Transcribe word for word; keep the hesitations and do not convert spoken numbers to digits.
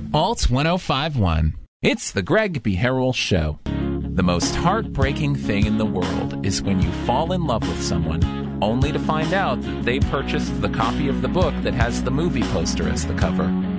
Alt ten fifty-one. It's the Greg B. Harrell Show. The most heartbreaking thing in the world is when you fall in love with someone, only to find out that they purchased the copy of the book that has the movie poster as the cover.